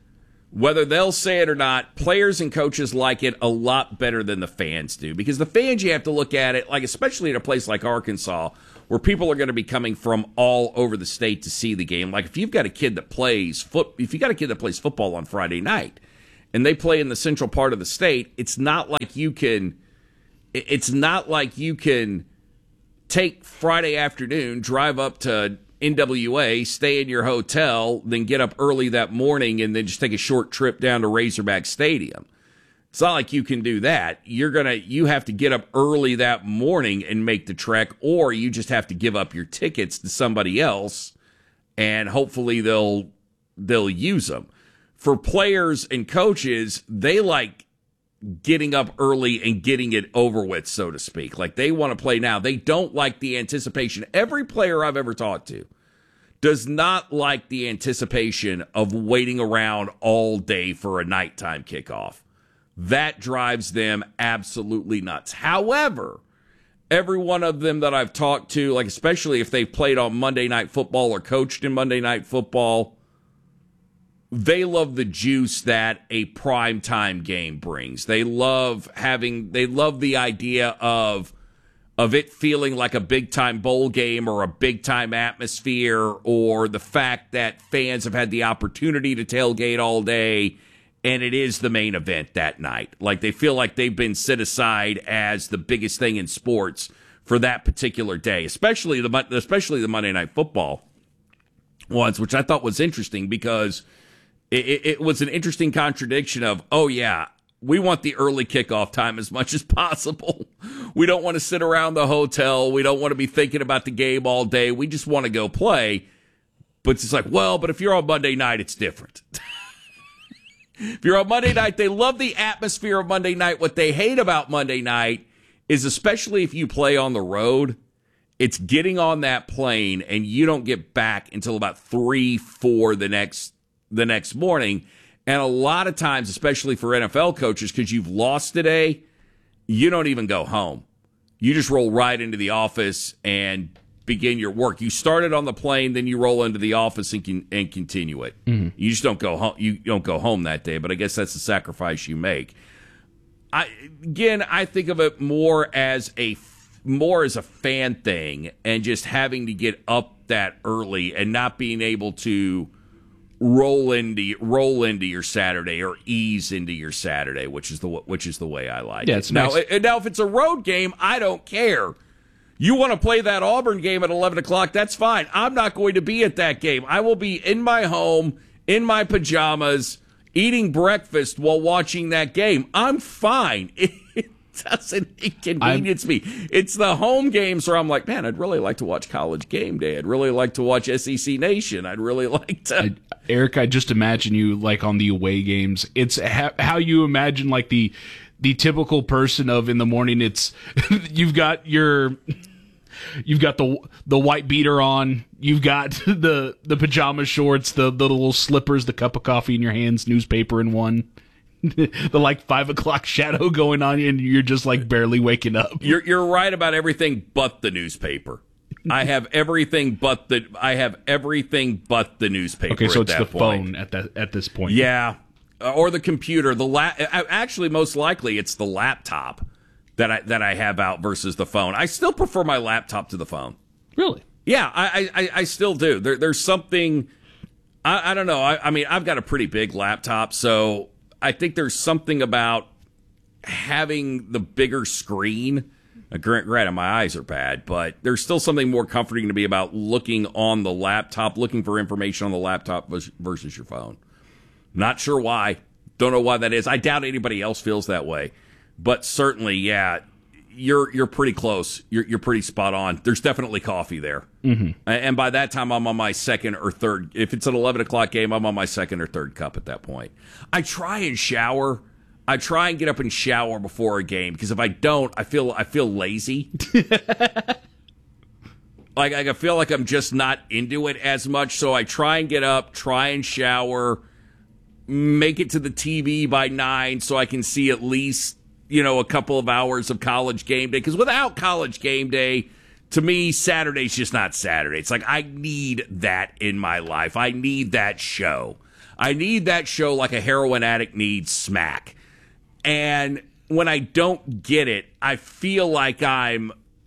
whether they'll say it or not, players and coaches like it a lot better than the fans do. Because the fans, you have to look at it, like especially in a place like Arkansas, where people are going to be coming from all over the state to see the game. Like if you've got a kid that plays football on Friday night, and they play in the central part of the state, it's not like you can take Friday afternoon, drive up to NWA, stay in your hotel, then get up early that morning and then just take a short trip down to Razorback Stadium. It's not like you can do that. You have to get up early that morning and make the trek, or you just have to give up your tickets to somebody else and hopefully they'll use them. For players and coaches, they like getting up early and getting it over with, so to speak. Like they want to play now. They don't like the anticipation. Every player I've ever talked to does not like the anticipation of waiting around all day for a nighttime kickoff. That drives them absolutely nuts. However, every one of them that I've talked to, like especially if they've played on Monday Night Football or coached in Monday Night Football, they love the juice that a primetime game brings. They love the idea of it feeling like a big-time bowl game or a big-time atmosphere, or the fact that fans have had the opportunity to tailgate all day and it is the main event that night. Like they feel like they've been set aside as the biggest thing in sports for that particular day, especially the Monday Night Football ones, which I thought was interesting because it was an interesting contradiction of, oh yeah, we want the early kickoff time as much as possible. We don't want to sit around the hotel. We don't want to be thinking about the game all day. We just want to go play. But it's like, well, but if you're on Monday night, it's different. If you're on Monday night, they love the atmosphere of Monday night. What they hate about Monday night is, especially if you play on the road, it's getting on that plane and you don't get back until about 3-4 the next morning. And a lot of times, especially for NFL coaches, because you've lost today, you don't even go home. You just roll right into the office and begin your work. You started on the plane, then you roll into the office and continue it. Mm-hmm. You just don't go home. You don't go home that day, but I guess that's the sacrifice you make. I think of it more as a fan thing, and just having to get up that early and not being able to roll into your Saturday or ease into your Saturday, which is the way I like it. Now, if it's a road game, I don't care. You want to play that Auburn game at 11 o'clock, that's fine. I'm not going to be at that game. I will be in my home, in my pajamas, eating breakfast while watching that game. I'm fine. It doesn't inconvenience me. It's the home games where I'm like, man, I'd really like to watch College Game Day. I'd really like to watch SEC Nation. I'd really like to. Eric, I just imagine you like on the away games. It's how you imagine like the typical person of in the morning. It's you've got the white beater on, you've got the pajama shorts, the little slippers, the cup of coffee in your hands, newspaper in one. The like 5 o'clock shadow going on, and you're just like barely waking up. You're right about everything but the newspaper. I have everything but the newspaper. Okay, so at it's that the point. phone at this point. Yeah, or the computer. Actually, most likely it's the laptop that I have out versus the phone. I still prefer my laptop to the phone. Really? Yeah, I still do. There's something. I don't know. I mean, I've got a pretty big laptop, so I think there's something about having the bigger screen. Granted, my eyes are bad, but there's still something more comforting to me about looking on the laptop, looking for information on the laptop versus your phone. Not sure why. Don't know why that is. I doubt anybody else feels that way. But certainly, yeah, you're pretty close. You're pretty spot on. There's definitely coffee there. Mm-hmm. And by that time, I'm on my second or third. If it's an 11 o'clock game, I'm on my second or third cup at that point. I try and shower. I try and get up and shower before a game, because if I don't, I feel lazy. Like I feel like I'm just not into it as much. So I try and get up, try and shower, make it to the TV by 9 so I can see at least, a couple of hours of College Game Day. Because without College Game Day, to me, Saturday's just not Saturday. It's like I need that in my life. I need that show. I need that show like a heroin addict needs smack. And when I don't get it, I feel like I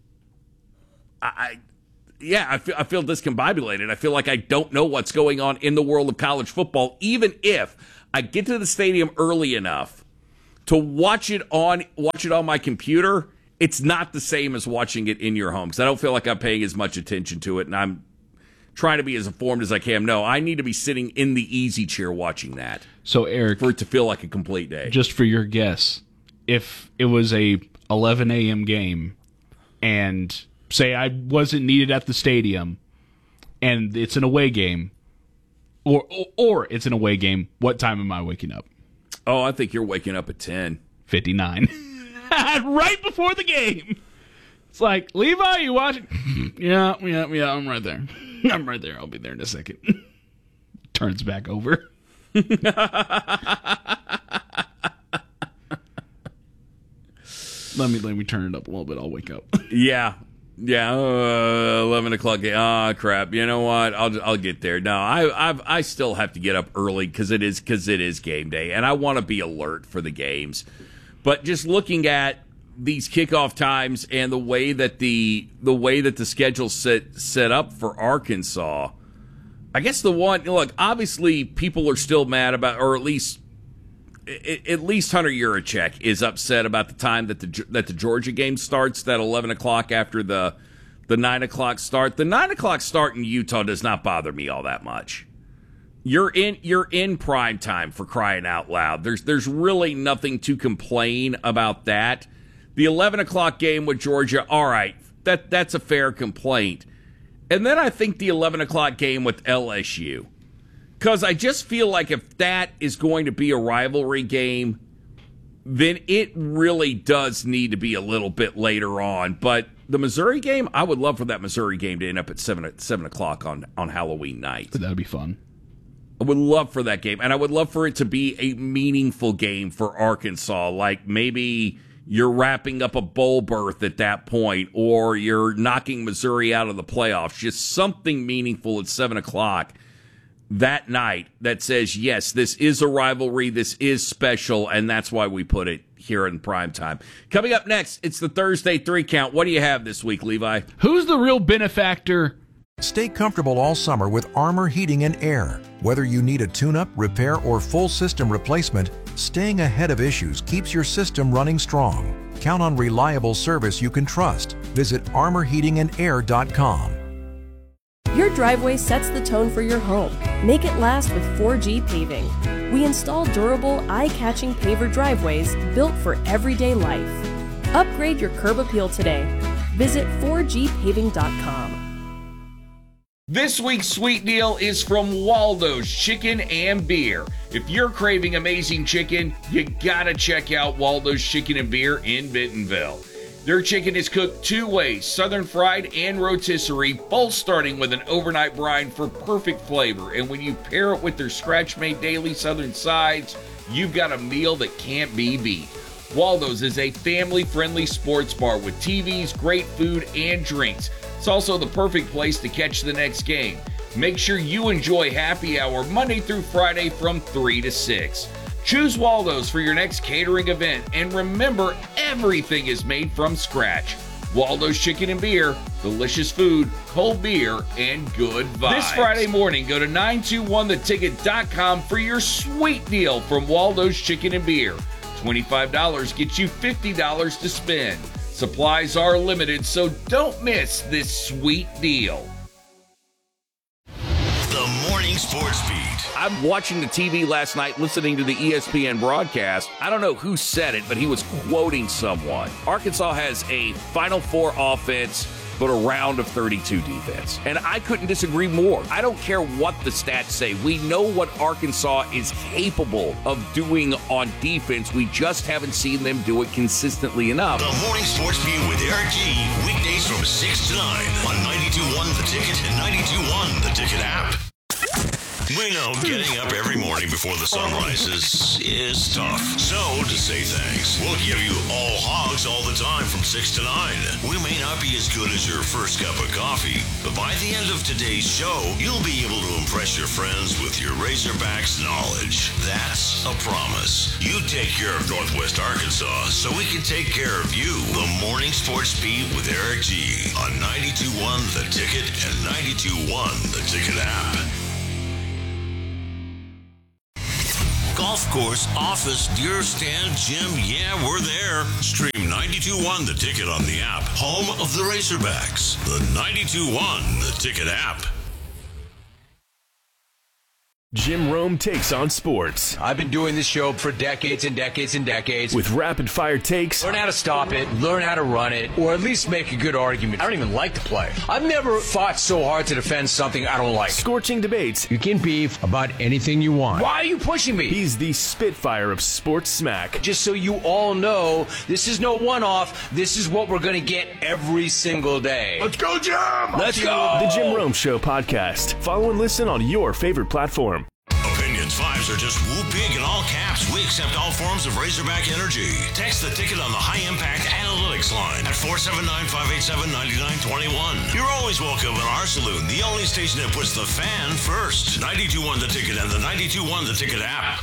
feel discombobulated. I feel like I don't know what's going on in the world of college football, even if I get to the stadium early enough to watch it on my computer. It's not the same as watching it in your home because I don't feel like I'm paying as much attention to it, and I'm trying to be as informed as I can. No, I need to be sitting in the easy chair watching that. So, Eric, for it to feel like a complete day. Just for your guess, if it was a 11 a.m. game and say I wasn't needed at the stadium and it's an away game, or it's an away game, what time am I waking up? Oh, I think you're waking up at 10:59. Right before the game. It's like, Levi, you watching? Yeah, I'm right there. I'm right there. I'll be there in a second. Turns back over. Let me turn it up a little bit. I'll wake up. Yeah. 11 o'clock. Crap. You know what? I'll get there. No, I still have to get up early because it is game day, and I want to be alert for the games. But just looking at these kickoff times and the way that the schedule's set up for Arkansas, I guess look, obviously people are still mad about, or at least Hunter Yurachek is upset about the time that the Georgia game starts, that 11 o'clock after the 9 o'clock start. The 9 o'clock start in Utah does not bother me all that much. You're in prime time, for crying out loud. There's really nothing to complain about that. The 11 o'clock game with Georgia, all right, that's a fair complaint. And then I think the 11 o'clock game with LSU. Because I just feel like if that is going to be a rivalry game, then it really does need to be a little bit later on. But the Missouri game, I would love for that Missouri game to end up at 7 o'clock on Halloween night. That would be fun. I would love for that game. And I would love for it to be a meaningful game for Arkansas. Like maybe you're wrapping up a bowl berth at that point, or you're knocking Missouri out of the playoffs. Just something meaningful at 7 o'clock that night that says, yes, this is a rivalry, this is special, and that's why we put it here in prime time. Coming up next, it's the Thursday 3 Count. What do you have this week, Levi? Who's the real benefactor? Stay comfortable all summer with Armor Heating and Air. Whether you need a tune-up, repair, or full system replacement, staying ahead of issues keeps your system running strong. Count on reliable service you can trust. Visit armorheatingandair.com. Your driveway sets the tone for your home. Make it last with 4G Paving. We install durable, eye-catching paver driveways built for everyday life. Upgrade your curb appeal today. Visit 4gpaving.com. This week's sweet deal is from Waldo's Chicken and Beer. If you're craving amazing chicken, you gotta check out Waldo's Chicken and Beer in Bentonville. Their chicken is cooked 2 ways, southern fried and rotisserie, both starting with an overnight brine for perfect flavor. And when you pair it with their scratch-made daily southern sides, you've got a meal that can't be beat. Waldo's is a family-friendly sports bar with TVs, great food, and drinks. It's also the perfect place to catch the next game. Make sure you enjoy happy hour Monday through Friday from 3 to 6. Choose Waldo's for your next catering event, and remember, everything is made from scratch. Waldo's Chicken and Beer, delicious food, cold beer, and good vibes. This Friday morning, go to 921theticket.com for your sweet deal from Waldo's Chicken and Beer. $25 gets you $50 to spend. Supplies are limited, so don't miss this sweet deal. The Morning Sports Beat. I'm watching the TV last night, listening to the ESPN broadcast. I don't know who said it, but he was quoting someone. Arkansas has a Final Four offense, but a round of 32 defense. And I couldn't disagree more. I don't care what the stats say. We know what Arkansas is capable of doing on defense. We just haven't seen them do it consistently enough. The Morning Sports Beat with Eric G. Weekdays from 6 to 9 on 92.1 The Ticket and 92.1 The Ticket app. We know getting up every morning before the sun rises is tough. So, to say thanks, we'll give you all hogs all the time from 6 to 9. We may not be as good as your first cup of coffee, but by the end of today's show, you'll be able to impress your friends with your Razorbacks knowledge. That's a promise. You take care of Northwest Arkansas so we can take care of you. The Morning Sports Beat with Eric G on 92.1 The Ticket and 92.1 The Ticket app. Golf course, office, deer stand, gym, yeah, we're there. Stream 92.1 The Ticket on the app. Home of the Razorbacks. The 92.1 The Ticket app. Jim Rome takes on sports. I've been doing this show for decades and decades and decades. With rapid-fire takes. Learn how to stop it, learn how to run it, or at least make a good argument. I don't even like to play. I've never fought so hard to defend something I don't like. Scorching debates. You can beef about anything you want. Why are you pushing me? He's the Spitfire of sports smack. Just so you all know, this is no one-off. This is what we're going to get every single day. Let's go, Jim! Let's go! The Jim Rome Show podcast. Follow and listen on your favorite platform. Opinions 5s are just woo big in all caps. We accept all forms of Razorback energy. Text The Ticket on the High Impact Analytics line at 479-587-9921. You're always welcome in our saloon, the only station that puts the fan first. 92.1 The Ticket and the 92.1 The Ticket app.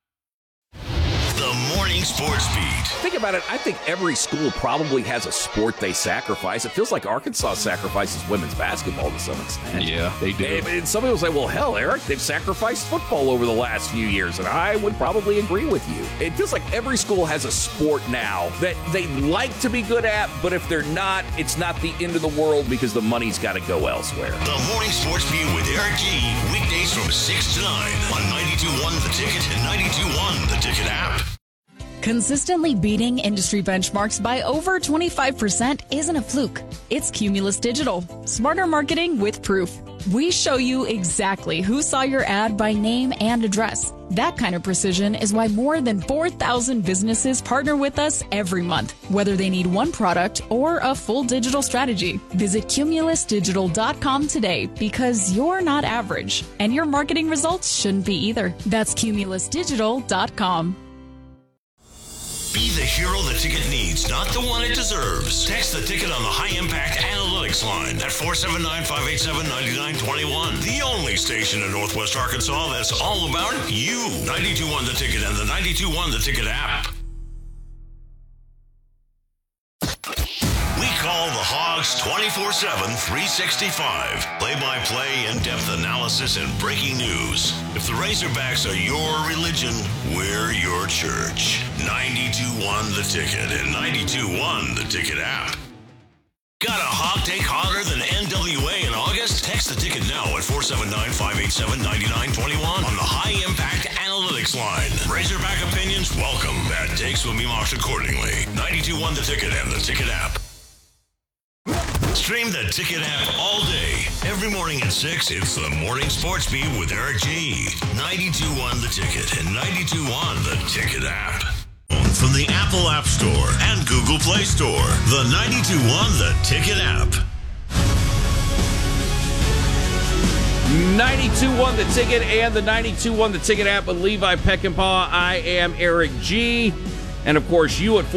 The Morning Sports Beat. Think about it. I think every school probably has a sport they sacrifice. It feels like Arkansas sacrifices women's basketball to some extent. Yeah, they do. And some people say, well, hell, Eric, they've sacrificed football over the last few years. And I would probably agree with you. It feels like every school has a sport now that they like to be good at, but if they're not, it's not the end of the world because the money's got to go elsewhere. The Morning Sports Beat with Eric G. Weekdays from 6 to 9 on 92.1 The Ticket and 92.1 The Ticket app. Consistently beating industry benchmarks by over 25% isn't a fluke. It's Cumulus Digital. Smarter marketing with proof. We show you exactly who saw your ad by name and address. That kind of precision is why more than 4,000 businesses partner with us every month, whether they need one product or a full digital strategy. Visit cumulusdigital.com today because you're not average, and your marketing results shouldn't be either. That's cumulusdigital.com. Be the hero the ticket needs, not the one it deserves. Text The Ticket on the High Impact Analytics line at 479-587-9921. The only station in Northwest Arkansas that's all about you. 92.1 The Ticket and the 92.1 The Ticket app. We call the Hogs 24/7, 365. Play-by-play, in-depth analysis, and breaking news. If the Razorbacks are your religion, we're your church. 92.1 The Ticket and 92.1 The Ticket app. Got a hog take hotter than NWA in August? Text The Ticket now at 479-587-9921 on the High Impact Analytics line. Razorback opinions, welcome. Bad takes will be marked accordingly. 92.1 The Ticket and The Ticket app. Stream The Ticket app all day. Every morning at 6, it's the Morning Sports Beat with Eric G. 92.1 The Ticket and 92.1 The Ticket app. From the Apple App Store and Google Play Store, the 92.1 The Ticket app. 92.1 The Ticket and the 92.1 The Ticket app with Levi Peckinpah. I am Eric G. And, of course, you at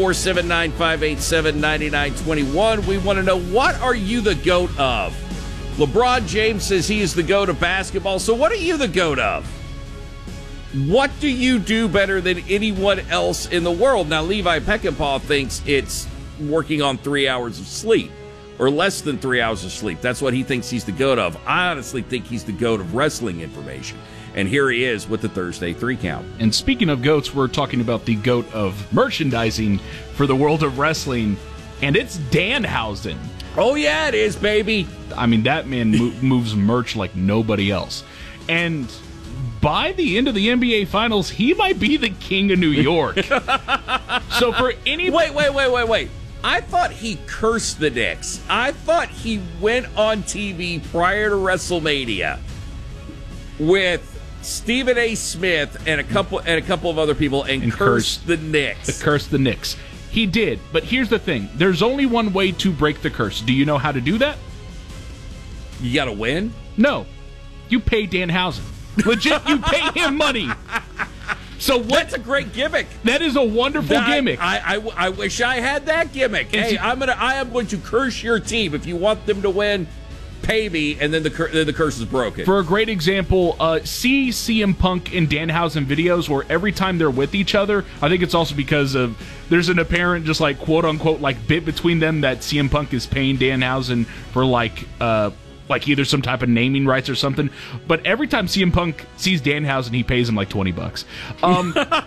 479-587-9921. We want to know, what are you the GOAT of? LeBron James says he is the GOAT of basketball. So what are you the GOAT of? What do you do better than anyone else in the world? Now, Levi Peckinpah thinks it's working on 3 hours of sleep, or less than 3 hours of sleep. That's what he thinks he's the GOAT of. I honestly think he's the GOAT of wrestling information. And here he is with the Thursday 3 count. And speaking of GOATs, we're talking about the GOAT of merchandising for the world of wrestling, and it's Danhausen. Oh, yeah, it is, baby. I mean, that man moves merch like nobody else. And by the end of the NBA Finals, he might be the king of New York. So for any... Wait. I thought he cursed the Knicks. I thought he went on TV prior to WrestleMania with Stephen A. Smith and a couple of other people and cursed the Knicks. Cursed the Knicks. He did, but here's the thing. There's only one way to break the curse. Do you know how to do that? You gotta win? No. You pay Danhausen. Legit, you pay him money. So that's a great gimmick. That is a wonderful gimmick. I wish I had that gimmick. Hey, I am going to curse your team. If you want them to win, pay me, and then the curse is broken. For a great example, see CM Punk and Danhausen videos where every time they're with each other, I think it's also because of there's an apparent just like quote unquote like bit between them that CM Punk is paying Danhausen for like either some type of naming rights or something. But every time CM Punk sees Danhausen, he pays him like $20.